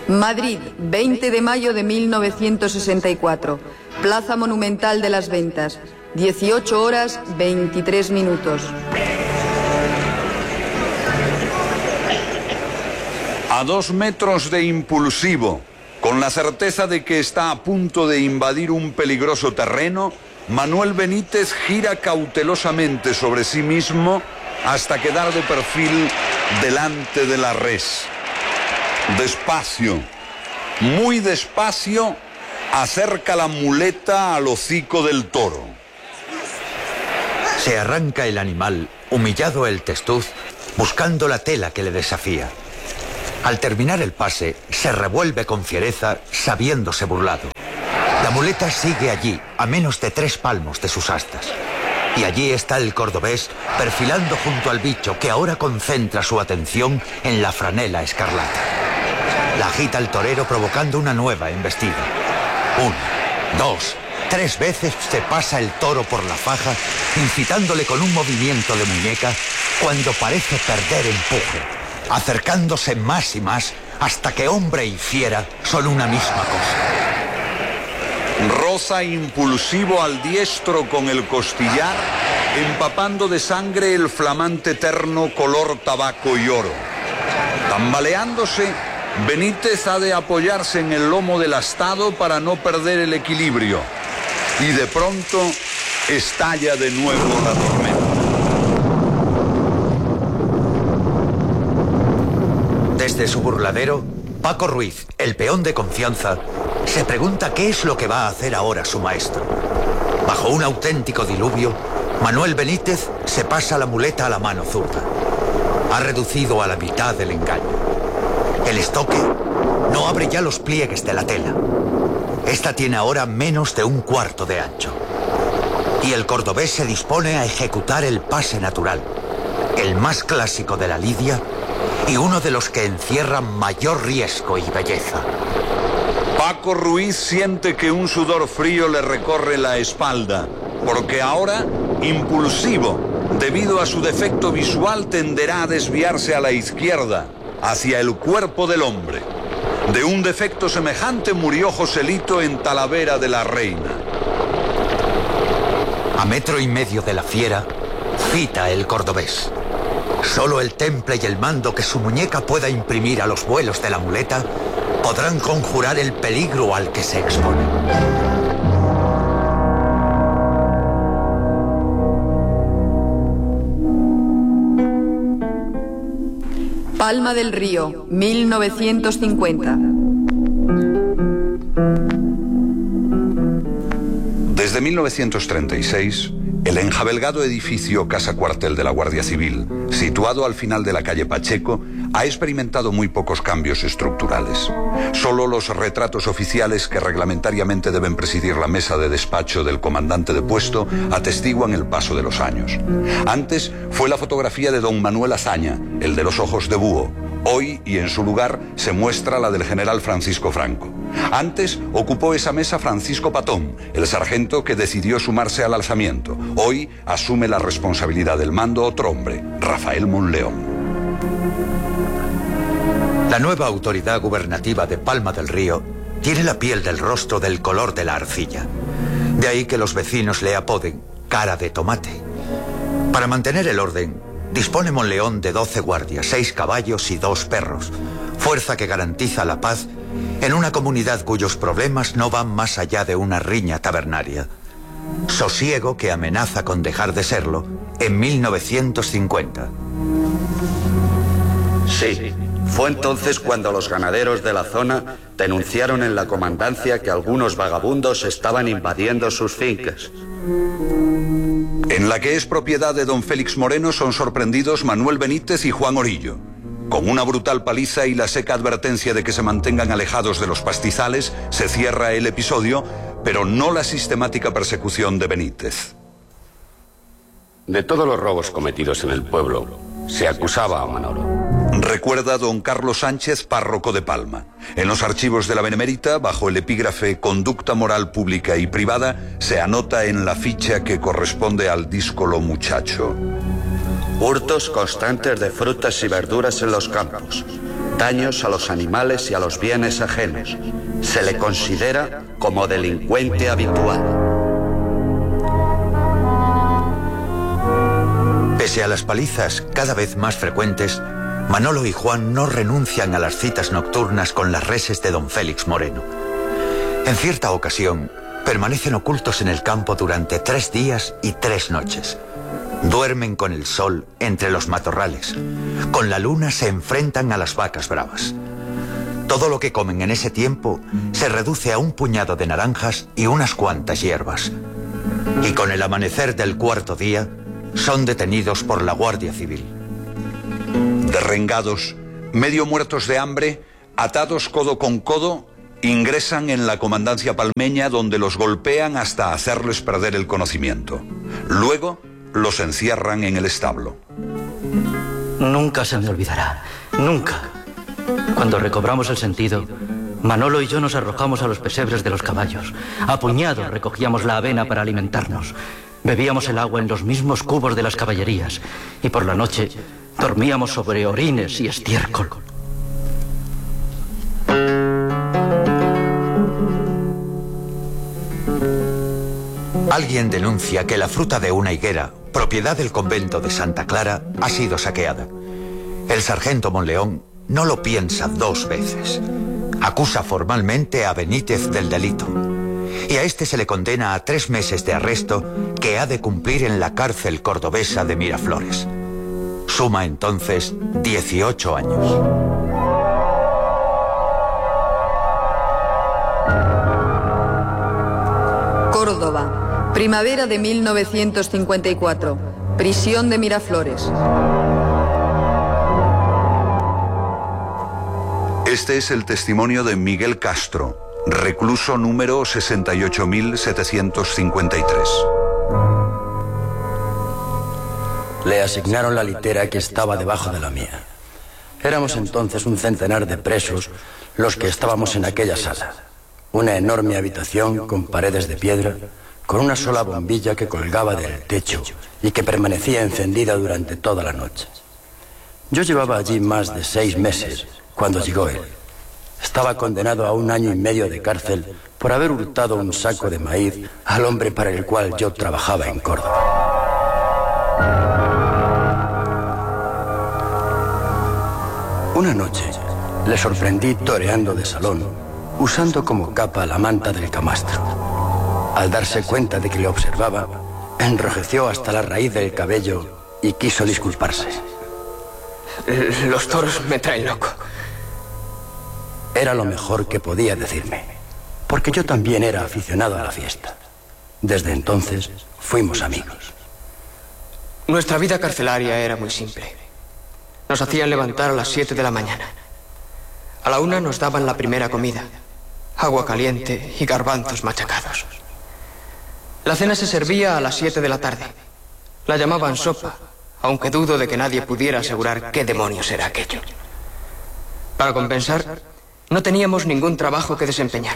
Madrid, 20 de mayo de 1964. Plaza Monumental de las Ventas. 18 horas 23 minutos. A 2 metros de Impulsivo, con la certeza de que está a punto de invadir un peligroso terreno, Manuel Benítez gira cautelosamente sobre sí mismo hasta quedar de perfil delante de la res. Despacio, muy despacio, acerca la muleta al hocico del toro. Se arranca el animal, humillado el testuz, buscando la tela que le desafía. Al terminar el pase, se revuelve con fiereza, sabiéndose burlado. La muleta sigue allí, a menos de 3 palmos de sus astas. Y allí está el cordobés, perfilando junto al bicho, que ahora concentra su atención en la franela escarlata. La agita el torero, provocando una nueva embestida. 1, 2, 3 veces se pasa el toro por la faja, incitándole con un movimiento de muñeca, cuando parece perder empuje, acercándose más y más, hasta que hombre y fiera son una misma cosa. Roza Impulsivo al diestro con el costillar, empapando de sangre el flamante terno color tabaco y oro. Tambaleándose, Benítez ha de apoyarse en el lomo del astado para no perder el equilibrio. Y de pronto estalla de nuevo la tormenta. Desde su burladero, Paco Ruiz, el peón de confianza, se pregunta qué es lo que va a hacer ahora su maestro. Bajo un auténtico diluvio, Manuel Benítez se pasa la muleta a la mano zurda. Ha reducido a la mitad el engaño. El estoque no abre ya los pliegues de la tela. Esta tiene ahora menos de 1/4 de ancho. Y el cordobés se dispone a ejecutar el pase natural, el más clásico de la lidia y uno de los que encierran mayor riesgo y belleza. Paco Ruiz siente que un sudor frío le recorre la espalda, porque ahora, Impulsivo, debido a su defecto visual, tenderá a desviarse a la izquierda, hacia el cuerpo del hombre. De un defecto semejante murió Joselito en Talavera de la Reina. A 1,5 metros de la fiera, cita el cordobés. Solo el temple y el mando que su muñeca pueda imprimir a los vuelos de la muleta podrán conjurar el peligro al que se expone. Palma del Río, 1950. Desde 1936, el enjabelgado edificio Casa Cuartel de la Guardia Civil, situado al final de la calle Pacheco, ha experimentado muy pocos cambios estructurales. Solo los retratos oficiales que reglamentariamente deben presidir la mesa de despacho del comandante de puesto atestiguan el paso de los años. Antes fue la fotografía de don Manuel Azaña, el de los ojos de búho. Hoy, y en su lugar, se muestra la del general Francisco Franco. Antes ocupó esa mesa Francisco Patón, el sargento que decidió sumarse al alzamiento. Hoy asume la responsabilidad del mando otro hombre, Rafael Monleón. La nueva autoridad gubernativa de Palma del Río tiene la piel del rostro del color de la arcilla. De ahí que los vecinos le apoden cara de tomate. Para mantener el orden, dispone Monleón de 12 guardias, 6 caballos y 2 perros, fuerza que garantiza la paz en una comunidad cuyos problemas no van más allá de una riña tabernaria. Sosiego que amenaza con dejar de serlo en 1950. Sí, fue entonces cuando los ganaderos de la zona denunciaron en la comandancia que algunos vagabundos estaban invadiendo sus fincas. En la que es propiedad de don Félix Moreno son sorprendidos Manuel Benítez y Juan Orillo. Con una brutal paliza y la seca advertencia de que se mantengan alejados de los pastizales, se cierra el episodio, pero no la sistemática persecución de Benítez. De todos los robos cometidos en el pueblo, se acusaba a Manolo. Recuerda don Carlos Sánchez, párroco de Palma. En los archivos de la Benemérita, bajo el epígrafe Conducta moral pública y privada, se anota en la ficha que corresponde al díscolo muchacho: hurtos constantes de frutas y verduras en los campos, daños a los animales y a los bienes ajenos. Se le considera como delincuente habitual. Pese a las palizas cada vez más frecuentes, Manolo y Juan no renuncian a las citas nocturnas con las reses de don Félix Moreno. En cierta ocasión, permanecen ocultos en el campo durante 3 días y 3 noches. Duermen con el sol entre los matorrales. Con la luna se enfrentan a las vacas bravas. Todo lo que comen en ese tiempo se reduce a un puñado de naranjas y unas cuantas hierbas. Y con el amanecer del 4.º día, son detenidos por la Guardia Civil. Derrengados, medio muertos de hambre, atados codo con codo, ingresan en la comandancia palmeña, donde los golpean hasta hacerles perder el conocimiento. Luego los encierran en el establo. Nunca se me olvidará, nunca. Cuando recobramos el sentido, Manolo y yo nos arrojamos a los pesebres de los caballos. A puñados recogíamos la avena para alimentarnos. Bebíamos el agua en los mismos cubos de las caballerías. Y por la noche dormíamos sobre orines y estiércol. Alguien denuncia que la fruta de una higuera, propiedad del convento de Santa Clara, ha sido saqueada. El sargento Monleón no lo piensa 2 veces. Acusa formalmente a Benítez del delito. Y a este se le condena a 3 meses de arresto que ha de cumplir en la cárcel cordobesa de Miraflores. Suma entonces 18 años. Córdoba, primavera de 1954, prisión de Miraflores. Este es el testimonio de Miguel Castro, recluso número 68.753. Le asignaron la litera que estaba debajo de la mía. Éramos entonces un centenar de presos los que estábamos en aquella sala. Una enorme habitación con paredes de piedra, con una sola bombilla que colgaba del techo y que permanecía encendida durante toda la noche. Yo llevaba allí más de 6 meses cuando llegó él. Estaba condenado a 1 año y medio de cárcel por haber hurtado un saco de maíz al hombre para el cual yo trabajaba en Córdoba. Una noche le sorprendí toreando de salón, usando como capa la manta del camastro. Al darse cuenta de que le observaba, enrojeció hasta la raíz del cabello y quiso disculparse. Los toros me traen loco. Era lo mejor que podía decirme, porque yo también era aficionado a la fiesta. Desde entonces fuimos amigos. Nuestra vida carcelaria era muy simple. Nos hacían levantar a las 7 de la mañana. A la 1 nos daban la primera comida, agua caliente y garbanzos machacados. La cena se servía a las 7 de la tarde. La llamaban sopa, aunque dudo de que nadie pudiera asegurar qué demonios era aquello. Para compensar, no teníamos ningún trabajo que desempeñar.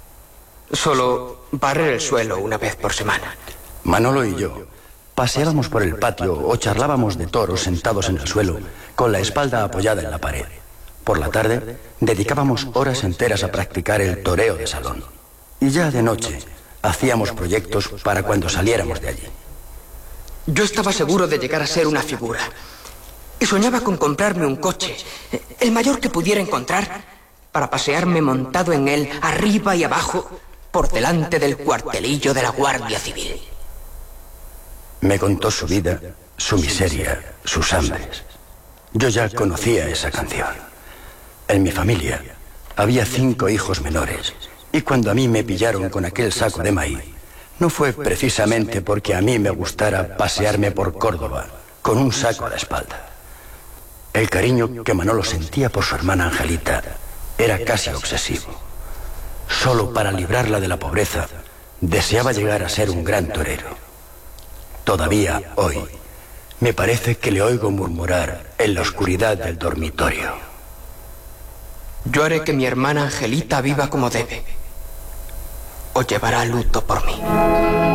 Solo barrer el suelo una vez por semana. Manolo y yo paseábamos por el patio o charlábamos de toros sentados en el suelo, con la espalda apoyada en la pared. Por la tarde, dedicábamos horas enteras a practicar el toreo de salón. Y ya de noche, hacíamos proyectos para cuando saliéramos de allí. Yo estaba seguro de llegar a ser una figura. Y soñaba con comprarme un coche, el mayor que pudiera encontrar, para pasearme montado en él, arriba y abajo, por delante del cuartelillo de la Guardia Civil. Me contó su vida, su miseria, sus hambres. Yo ya conocía esa canción. En mi familia había 5 hijos menores, y cuando a mí me pillaron con aquel saco de maíz, no fue precisamente porque a mí me gustara pasearme por Córdoba con un saco a la espalda. El cariño que Manolo sentía por su hermana Angelita era casi obsesivo. Solo para librarla de la pobreza, deseaba llegar a ser un gran torero. Todavía hoy, me parece que le oigo murmurar en la oscuridad del dormitorio: yo haré que mi hermana Angelita viva como debe, o llevará luto por mí.